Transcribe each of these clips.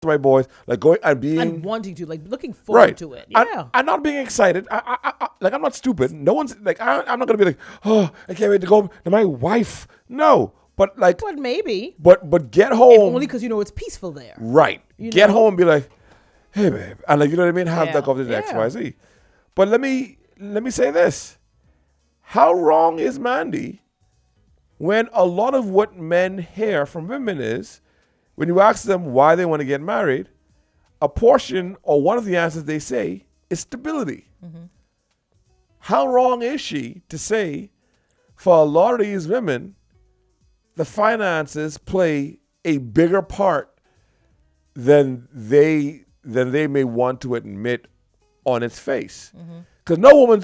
to my boys, like going and being and wanting to, like looking forward to it. Yeah. I'm not being excited. Like I'm not stupid. No one's like I'm not gonna be like, oh, I can't wait to go to my wife. No, but like, But maybe. but get If home. only because you know it's peaceful there. Right. Get home and be like, hey babe, and like you know what I mean. Have Yeah, that conversation X yeah. Y Z. But let me say this: how wrong is Mandy when a lot of what men hear from women is when you ask them why they want to get married, a portion or one of the answers they say is stability. How wrong is she to say for a lot of these women, the finances play a bigger part than they may want to admit on its face? Because no woman's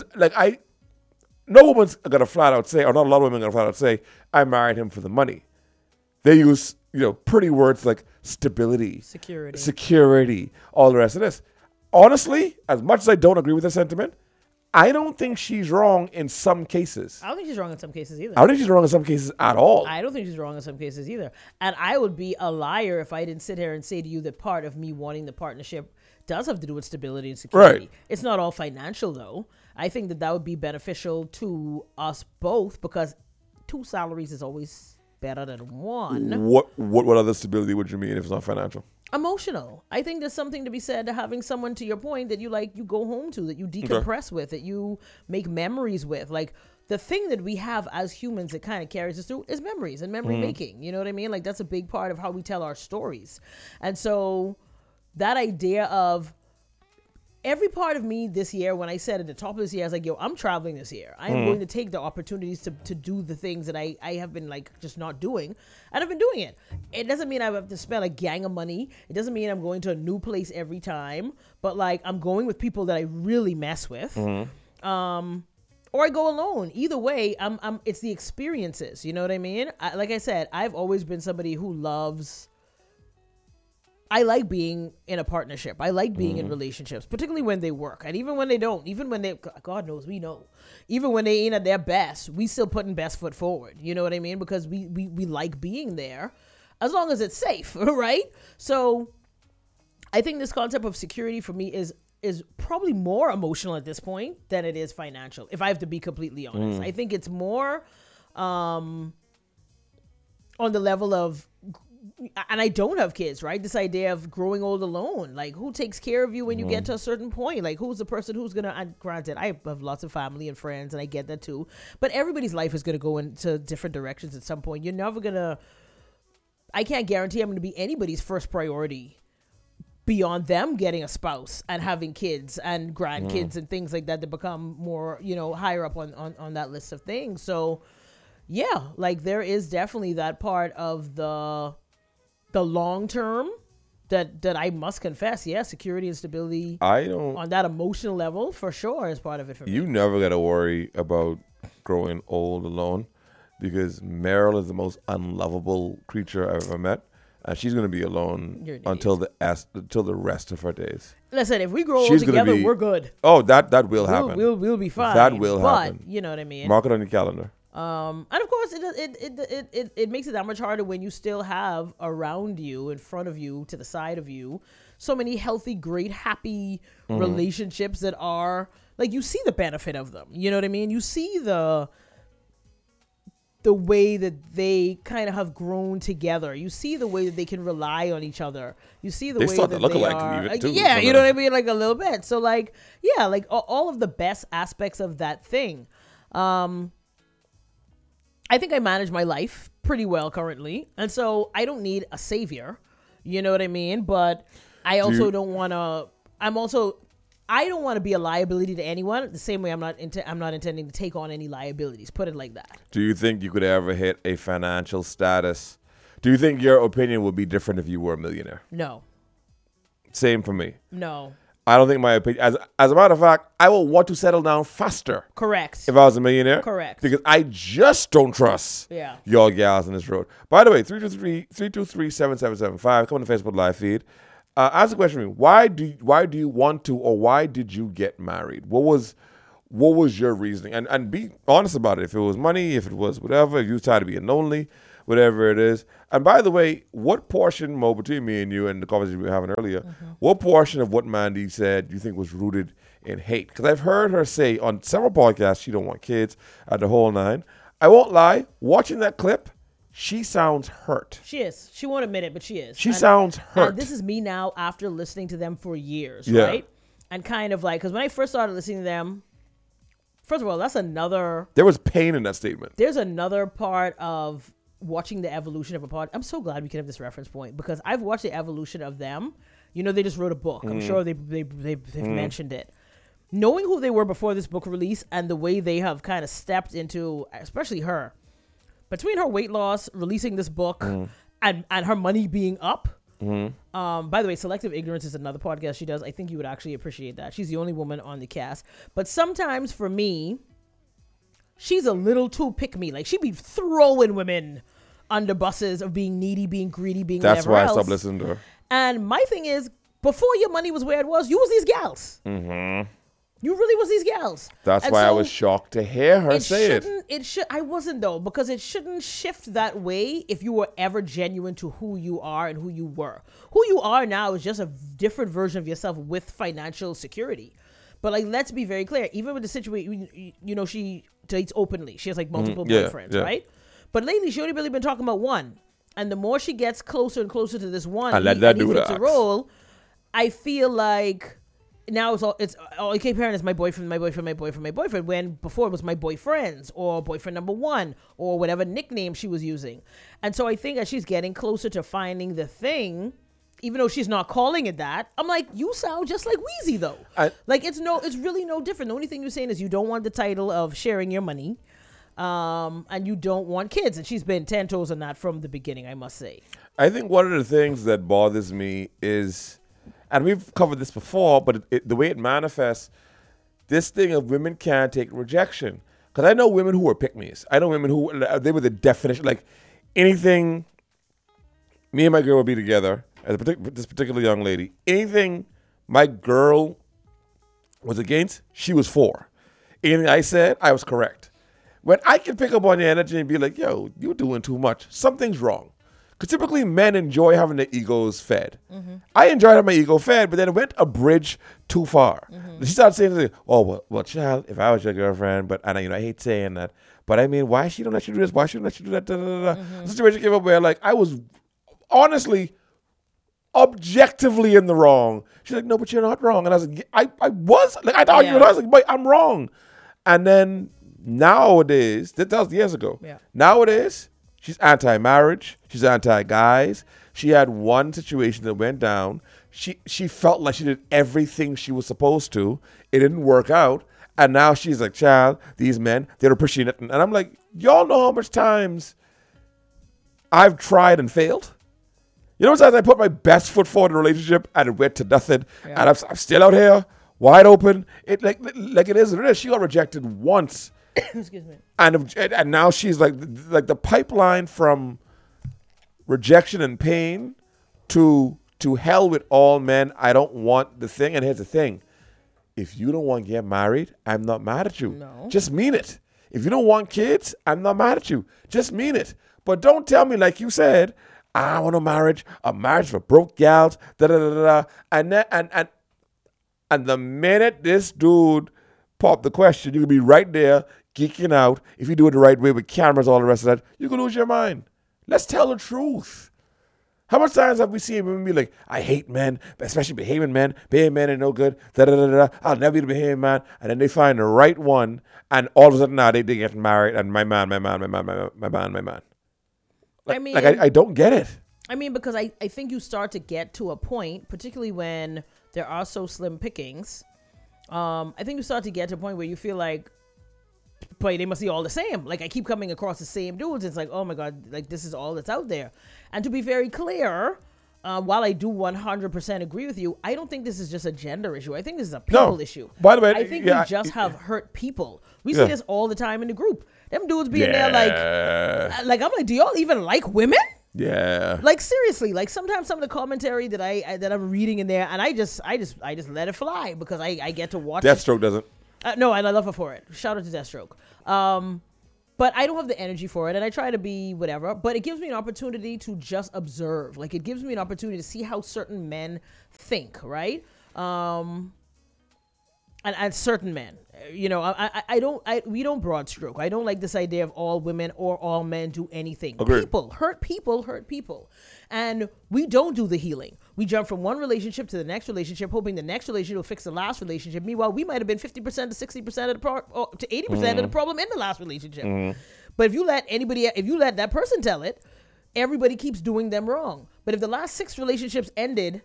gonna flat out say, or not a lot of women are gonna flat out say, I married him for the money. They use pretty words like stability, security, all the rest of this. Honestly, as much as I don't agree with the sentiment, I don't think she's wrong in some cases. I don't think she's wrong in some cases either. I don't think she's wrong in some cases at all. I don't think she's wrong in some cases either. And I would be a liar if I didn't sit here and say to you that part of me wanting the partnership does have to do with stability and security. Right. It's not all financial, though. I think that would be beneficial to us both because 2 salaries is always better than 1. What other stability would you mean if it's not financial? Emotional. I think there's something to be said to having someone, to your point, that you go home to, that you decompress with, that you make memories with. Like, the thing that we have as humans that kind of carries us through is memories and memory making. You know what I mean? Like, that's a big part of how we tell our stories. And so that idea of every part of me this year, when I said at the top of this year, I was like, yo, I'm traveling this year. I am going to take the opportunities to do the things that I have been like just not doing. And I've been doing it. It doesn't mean I have to spend a gang of money. It doesn't mean I'm going to a new place every time. But like I'm going with people that I really mess with. Or I go alone. Either way, it's the experiences. You know what I mean? Like I said, I've always been somebody who loves... I like being in a partnership. I like being in relationships, particularly when they work. And even when they don't, even when they, God knows we know, even when they ain't at their best, we still putting best foot forward. You know what I mean? Because we like being there as long as it's safe, right? So I think this concept of security for me is probably more emotional at this point than it is financial, if I have to be completely honest. I think it's more on the level of... And I don't have kids, right? This idea of growing old alone. Like, who takes care of you when you get to a certain point? Like, who's the person who's going to... And granted, I have lots of family and friends, and I get that too. But everybody's life is going to go into different directions at some point. You're never going to... I can't guarantee I'm going to be anybody's first priority beyond them getting a spouse and having kids and grandkids and things like that become more, higher up on that list of things. So, yeah, like, there is definitely that part of the long term that I must confess, security and stability on that emotional level for sure is part of it for me. You never got to worry about growing old alone because Meryl is the most unlovable creature I've ever met. And she's going to be alone until the rest of her days. Listen, if we grow old together, we're good. Oh, that will happen. We'll be fine. That will happen. But, you know what I mean? Mark it on your calendar. And of course, it makes it that much harder when you still have around you, in front of you, to the side of you, so many healthy, great, happy relationships that are like, you see the benefit of them. You know what I mean? You see the way that they kind of have grown together. You see the way that they can rely on each other. You see the way that they are. Too, yeah, you know what I mean? Like a little bit. So like, yeah, like all of the best aspects of that thing. I think I manage my life pretty well currently. And so I don't need a savior. You know what I mean? But I also don't want to... I don't want to be a liability to anyone. The same way I'm not intending to take on any liabilities. Put it like that. Do you think you could ever hit a financial status? Do you think your opinion would be different if you were a millionaire? No. Same for me. No. I don't think my opinion... As a matter of fact, I will want to settle down faster. Correct. If I was a millionaire. Correct. Because I just don't trust y'all gals on this road. By the way, 323-777-5. Come on the Facebook Live feed. Ask the question to me. Why do you want to, or why did you get married? What was your reasoning? And be honest about it. If it was money, if it was whatever, if you were tired of being lonely, whatever it is. And by the way, what portion, Mo, between me and you and the conversation we were having earlier, what portion of what Mandy said do you think was rooted in hate? Because I've heard her say on several podcasts she don't want kids at the whole nine. I won't lie, watching that clip, she sounds hurt. She is. She won't admit it, but she is. She sounds hurt. And this is me now after listening to them for years, Yeah. right? And kind of like, because when I first started listening to them, first of all, that's another. There was pain in that statement. There's another part of watching the evolution of a pod. I'm so glad we can have this reference point because I've watched the evolution of them. You know, they just wrote a book. I'm sure they've mentioned it. Knowing who they were before this book release and the way they have kind of stepped into, especially her, between her weight loss, releasing this book, and her money being up. By the way, Selective Ignorance is another podcast she does. I think you would actually appreciate that. She's the only woman on the cast. But sometimes for me, she's a little too pick-me. Like, she be throwing women under buses of being needy, being greedy, being That's whatever why else. I stopped listening to her. And my thing is, before your money was where it was, you was these gals. You really was these gals. That's And why I so was shocked to hear her say it. I wasn't though, because it shouldn't shift that way if you were ever genuine to who you are and who you were. Who you are now is just a different version of yourself with financial security. But like, let's be very clear. Even with the situation, you know, she dates openly. She has like multiple boyfriends, right? But lately, she only really been talking about one. And the more she gets closer and closer to this one, And let that he do fits that. a role. I feel like now it's all I keep hearing is my boyfriend, my boyfriend, my boyfriend, my boyfriend. When before it was my boyfriends or boyfriend number one or whatever nickname she was using. And so I think as she's getting closer to finding the thing, even though she's not calling it that, I'm like, you sound just like Wheezy though. Like it's really no different. The only thing you're saying is you don't want the title of sharing your money, and you don't want kids. And she's been 10 toes on that from the beginning, I must say. I think one of the things that bothers me is, and we've covered this before, but the way it manifests, this thing of women can't take rejection. Because I know women who are pick-me's. I know women who, they were the definition, like anything, me and my girl would be together, as this particular young lady, anything my girl was against, she was for. Anything I said, I was correct. When I can pick up on your energy and be like, yo, you're doing too much, something's wrong. Because typically men enjoy having their egos fed. I enjoyed having my ego fed, but then it went a bridge too far. She started saying, oh, well, child, if I was your girlfriend, but I hate saying that, but I mean, why she don't let you do this? Why she don't let you do that? Da, da, da, da. The situation came up where, like, I was honestly, objectively in the wrong. She's like, no, but you're not wrong. And I was like, I was. Like, I'd argue with her. I was like, but I'm wrong. And then nowadays, that was years ago. Yeah. Nowadays, she's anti-marriage. She's anti-guys. She had one situation that went down. She felt like she did everything she was supposed to. It didn't work out. And now she's like, child, these men, they're appreciating it. And I'm like, y'all know how much times I've tried and failed? You know, sometimes I put my best foot forward in a relationship and it went to nothing. Yeah. And I'm still out here, wide open. It like it is. She got rejected once. Excuse me. And now she's like the pipeline from rejection and pain to hell with all men. I don't want the thing. And here's the thing. If you don't want to get married, I'm not mad at you. No. Just mean it. If you don't want kids, I'm not mad at you. Just mean it. But don't tell me, like you said, I want a marriage for broke gals, da da da da. And the minute this dude popped the question, you could be right there geeking out. If you do it the right way with cameras, all the rest of that, you can lose your mind. Let's tell the truth. How much times have we seen women be like, I hate men, especially behaving men. Behaving men ain't no good. Da da da da. I'll never be the behaving man. And then they find the right one, and all of a sudden now they get married, and my man. I don't get it. I mean, because I think you start to get to a point, particularly when there are so slim pickings. I think you start to get to a point where you feel like, boy, they must be all the same. Like, I keep coming across the same dudes. It's like, oh my God, like this is all that's out there. And to be very clear, while I do 100% agree with you, I don't think this is just a gender issue. I think this is a people issue. By the way, I think we just have hurt people. We see this all the time in the group. Them dudes being there like I'm like, do y'all even like women? Yeah. Like seriously, like sometimes some of the commentary that I'm reading in there, and I just let it fly because I get to watch. Deathstroke doesn't. No, and I love her for it. Shout out to Deathstroke. But I don't have the energy for it, and I try to be whatever. But it gives me an opportunity to just observe. Like, it gives me an opportunity to see how certain men think, right? And certain men, you know, we don't broad stroke. I don't like this idea of all women or all men do anything. Agreed. People hurt people, and we don't do the healing. We jump from one relationship to the next relationship, hoping the next relationship will fix the last relationship. Meanwhile, we might have been 50% to 60% of the to 80% of the problem in the last relationship. But if you let that person tell it, everybody keeps doing them wrong. But if the last 6 relationships ended,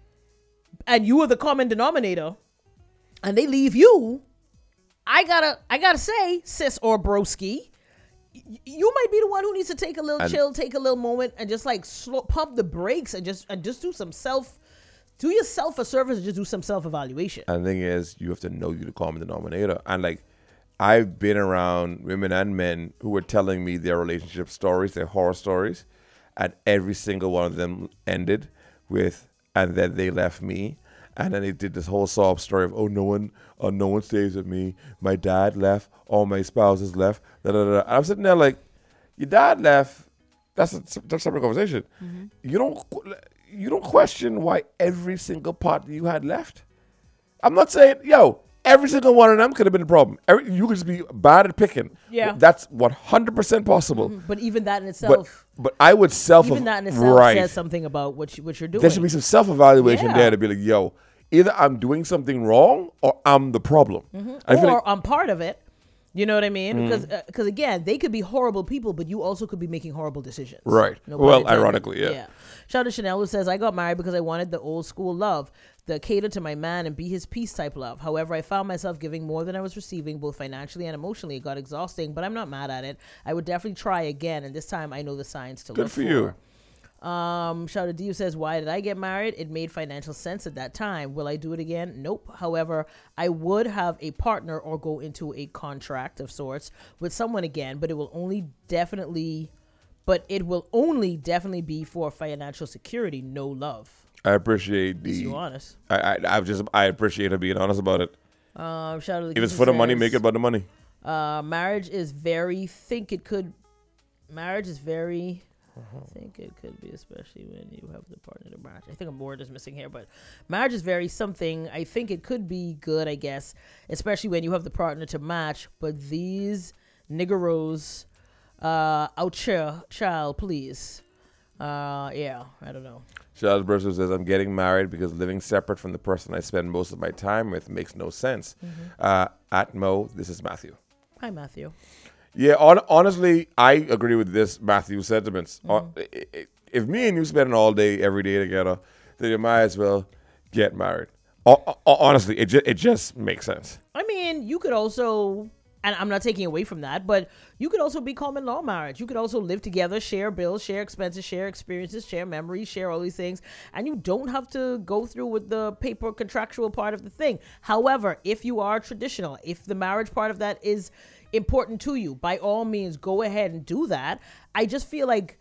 and you were the common denominator, and they leave you, I gotta say, sis or broski, you might be the one who needs to take a little chill, take a little moment, and just like pump the brakes and just do yourself a service and just do some self-evaluation. And the thing is, you have to know you're the common denominator. And like, I've been around women and men who were telling me their relationship stories, their horror stories, and every single one of them ended with, and then they left me. And then they did this whole sob story of, no one stays with me. My dad left. All my spouses left. Da, da, da. And I'm sitting there like, your dad left. That's a separate conversation. Mm-hmm. You don't question why every single partner you had left. I'm not saying, every single one of them could have been a problem. You could just be bad at picking. Yeah. That's 100% possible. Mm-hmm. But even that in itself. But I would even that in itself says something about what you're doing. There should be some self-evaluation there to be like, either I'm doing something wrong or I'm the problem. Mm-hmm. Or I'm part of it. You know what I mean? Because again, they could be horrible people, but you also could be making horrible decisions. Right. Ironically, yeah. Shout out to Chanel, who says, I got married because I wanted the old school love, the cater to my man and be his peace type love. However, I found myself giving more than I was receiving, both financially and emotionally. It got exhausting, but I'm not mad at it. I would definitely try again, and this time I know the signs to look for. Good for you. Shout out to you says, why did I get married? It made financial sense at that time. Will I do it again? Nope. However, I would have a partner or go into a contract of sorts with someone again, but it will only definitely be for financial security, no love. I appreciate you honest. I appreciate her being honest about it. Shout out to if it's for the money, make it about the money. Marriage is very think it could be, especially when you have the partner to match. I think a word is missing here, but marriage is very something. I think it could be good, I guess, especially when you have the partner to match. But these niggeros, out here, child, please. I don't know. Charles Burson says, I'm getting married because living separate from the person I spend most of my time with makes no sense. Mm-hmm. At Mo, this is Matthew. Hi, Matthew. Yeah, honestly, I agree with this Matthew sentiments. Mm-hmm. If me and you spend all day, every day together, then you might as well get married. Honestly, it just makes sense. I mean, you could also, and I'm not taking away from that, but you could also be common law marriage. You could also live together, share bills, share expenses, share experiences, share memories, share all these things, and you don't have to go through with the paper contractual part of the thing. However, if you are traditional, if the marriage part of that is important to you, by all means, go ahead and do that. I just feel like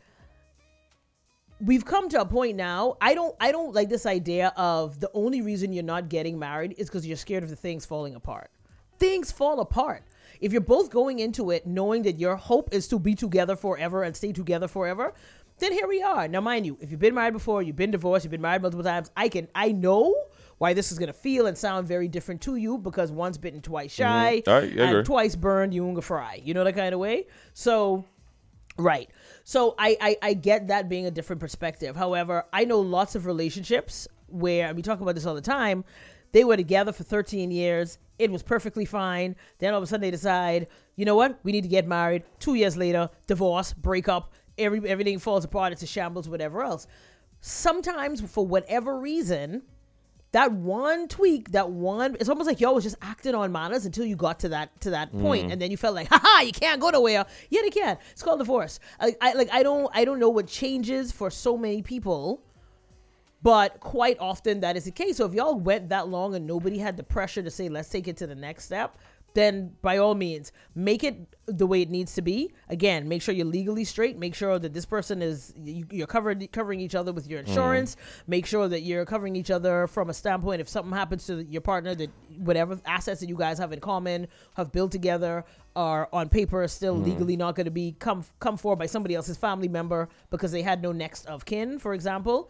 we've come to a point now. I don't like this idea of the only reason you're not getting married is because you're scared of the things falling apart. Things fall apart. If you're both going into it knowing that your hope is to be together forever and stay together forever, then here we are. Now, mind you, if you've been married before, you've been divorced, you've been married multiple times, I know why this is going to feel and sound very different to you, because once bitten, twice shy, and twice burned, you won't fry. You know that kind of way? So, right. So I get that being a different perspective. However, I know lots of relationships where, and we talk about this all the time, they were together for 13 years. It was perfectly fine. Then all of a sudden they decide, you know what? We need to get married. 2 years later, divorce, breakup, everything falls apart. It's a shambles, whatever else. Sometimes, for whatever reason, that one tweak, it's almost like y'all was just acting on manners until you got to that point, and then you felt like, haha, you can't go nowhere. Yeah, they can. It's called divorce. I don't know what changes for so many people, but quite often that is the case. So if y'all went that long and nobody had the pressure to say, let's take it to the next step, then by all means, make it the way it needs to be. Again, make sure you're legally straight. Make sure that this person is, you're covering each other with your insurance. Make sure that you're covering each other from a standpoint if something happens to your partner, that whatever assets that you guys have in common, have built together, are on paper still legally not going to be come forward by somebody else's family member because they had no next of kin, for example,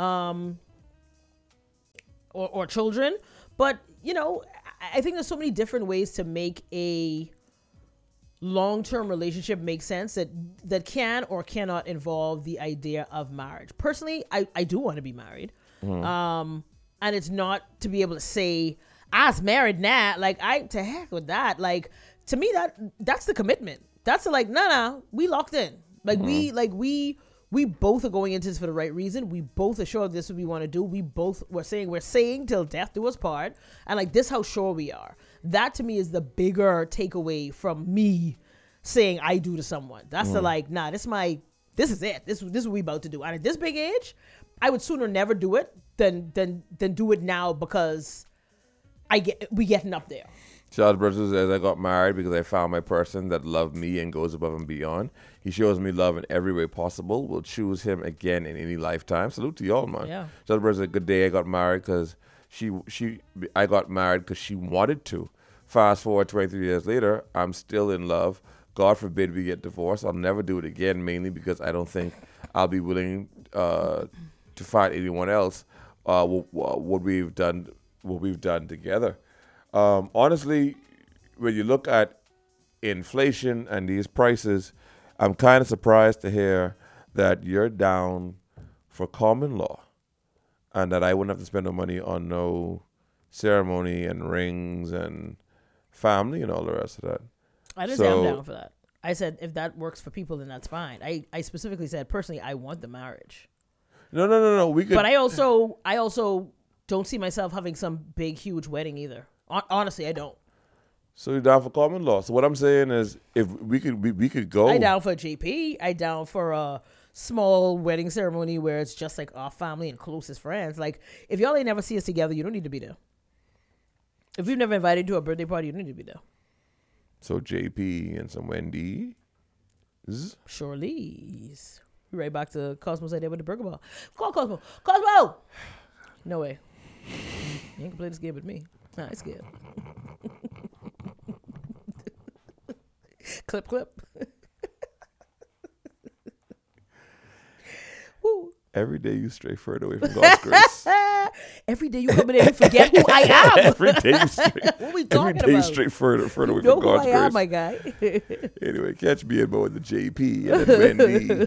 or children. But, you know, I think there's so many different ways to make a long-term relationship make sense that can or cannot involve the idea of marriage. Personally, I do want to be married. And it's not to be able to say, I was married now. Like, to heck with that. Like, to me, that's the commitment. That's like, nah, we locked in. Like, we both are going into this for the right reason. We both are sure this is what we want to do. We're saying till death do us part. And like, this how sure we are. That to me is the bigger takeaway from me saying I do to someone. That's the like, nah, this is it. This is what we about to do. And at this big age, I would sooner never do it than do it now because we getting up there. Charles Bridges says, I got married because I found my person that loved me and goes above and beyond. He shows me love in every way possible. Will choose him again in any lifetime. Salute to y'all, man. Yeah. Charles Bridges said, good day. I got married because I got married because she wanted to. Fast forward 23 years later, I'm still in love. God forbid we get divorced. I'll never do it again, mainly because I don't think I'll be willing to find anyone else what we've done together. Honestly, when you look at inflation and these prices, I'm kind of surprised to hear that you're down for common law and that I wouldn't have to spend no money on no ceremony and rings and family and all the rest of that. I didn't say I'm down for that. I said if that works for people, then that's fine. I specifically said, personally, I want the marriage. No. We could. But I also don't see myself having some big, huge wedding either. Honestly, I don't. So you're down for common law. So what I'm saying is, if we could go. I down for a JP. I down for a small wedding ceremony where it's just like our family and closest friends. Like, if y'all ain't never see us together, you don't need to be there. If we've never invited you to a birthday party, you don't need to be there. So JP and some Wendy. Shirley's. We're right back to Cosmo's idea with the burger ball. Call Cosmo. Cosmo! No way. You ain't gonna play this game with me. Nah, it's good. Clip. Woo. Every day you stray further away from God's grace. Every day you come in there and forget who I am. Every day you stray. What we talking every day about? You stray further away from God's who grace. I am, my guy. Anyway, catch me and Mo with the JP and then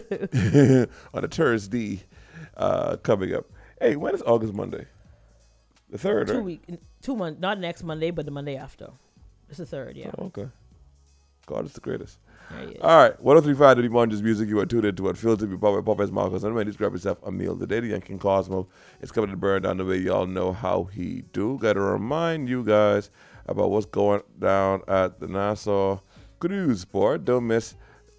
Wendy on a Thursday coming up. Hey, when is August Monday? The 3rd, right? 2 months, not next Monday, but the Monday after. It's the 3rd, yeah. Oh, okay. God is the greatest. Yeah. All right, 103.5 Dirty Mondays music. You are tuned into what feels to be Popeyes Marcus. And when you grab yourself a meal today, the King Cosmo is coming to burn down the way y'all know how he do. Got to remind you guys about what's going down at the Nassau Cruise Port. Don't miss.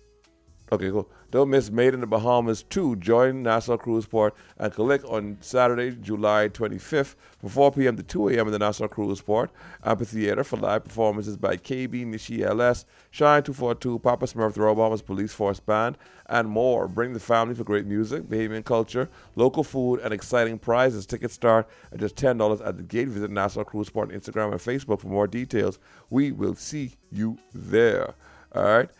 Okay, cool. Don't miss Made in the Bahamas 2. Join Nassau Cruise Port and collect on Saturday, July 25th from 4 p.m. to 2 a.m. in the Nassau Cruise Port Amphitheater for live performances by KB, Nishi LS, Shine 242, Papa Smurf, the Royal Bahamas Police Force Band, and more. Bring the family for great music, Bahamian culture, local food, and exciting prizes. Tickets start at just $10 at the gate. Visit Nassau Cruise Port on Instagram and Facebook for more details. We will see you there. All right?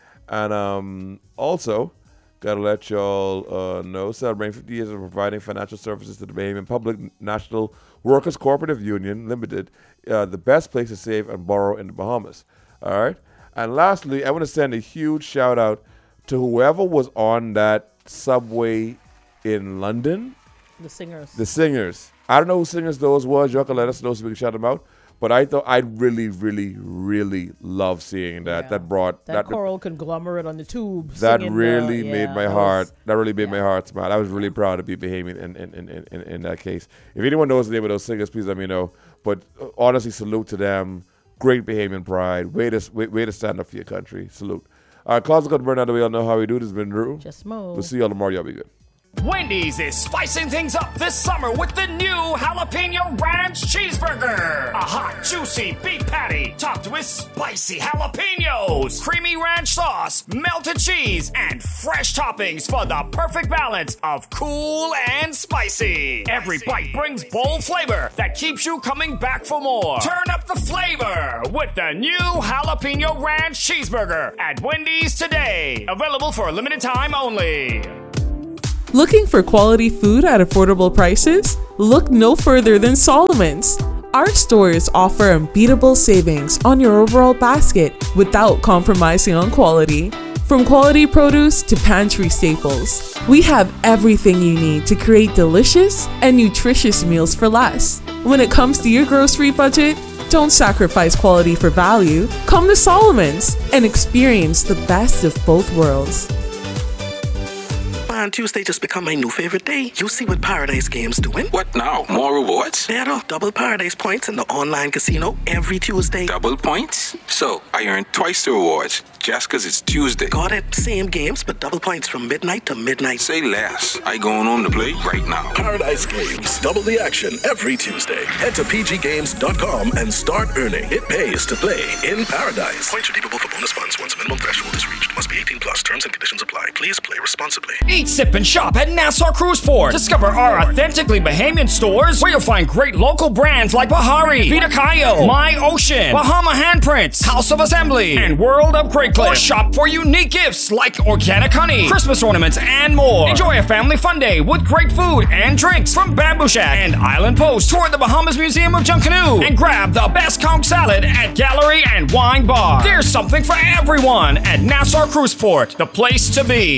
And also, gotta let y'all know, celebrating 50 years of providing financial services to the Bahamian Public National Workers Cooperative Union Limited, the best place to save and borrow in the Bahamas. All right? And lastly, I want to send a huge shout out to whoever was on that subway in London. The singers. I don't know who singers those was. Y'all can let us know so we can shout them out. But I thought I'd really, really, really love seeing that. Yeah. That brought that coral conglomerate on the tube. That really made my heart. That really made my heart smile. I was really proud to be Bahamian in that case. If anyone knows the name of those singers, please let me know. But honestly, salute to them. Great Bahamian pride. Way to stand up for your country. Salute. All right, calls are going to burn out the way. Y'all know how we do. This has been Drew. Just Mo. We'll see y'all tomorrow. Y'all be good. Wendy's is spicing things up this summer with the new Jalapeno Ranch Cheeseburger. A hot, juicy beef patty topped with spicy jalapenos, creamy ranch sauce, melted cheese, and fresh toppings for the perfect balance of cool and spicy. Every bite brings bold flavor that keeps you coming back for more. Turn up the flavor with the new Jalapeno Ranch Cheeseburger at Wendy's today. Available for a limited time only. Looking for quality food at affordable prices? Look no further than Solomon's. Our stores offer unbeatable savings on your overall basket without compromising on quality. From quality produce to pantry staples, we have everything you need to create delicious and nutritious meals for less. When it comes to your grocery budget, don't sacrifice quality for value. Come to Solomon's and experience the best of both worlds. Man, Tuesday just become my new favorite day. You see what Paradise Games doing? What now? More rewards? Better. Double Paradise points in the online casino every Tuesday. Double points? So, I earn twice the rewards just because it's Tuesday. Got it. Same games, but double points from midnight to midnight. Say less. I going home to play right now. Paradise Games. Double the action every Tuesday. Head to pggames.com and start earning. It pays to play in Paradise. Points redeemable for bonus funds once a minimum threshold is reached. Must be 18 plus. Terms and conditions apply. Please play responsibly. Eat, sip, and shop at Nassau Cruise Port. Discover our authentically Bahamian stores where you'll find great local brands like Bahari, Vita Cayo, My Ocean, Bahama Handprints, House of Assembly, and World of Great Clip. Or shop for unique gifts like organic honey, Christmas ornaments, and more. Enjoy a family fun day with great food and drinks from Bamboo Shack and Island Post. Tour the Bahamas Museum of Junkanoo and grab the best conch salad at Gallery and Wine Bar. There's something for everyone at Nassau Cruise Port, the place to be.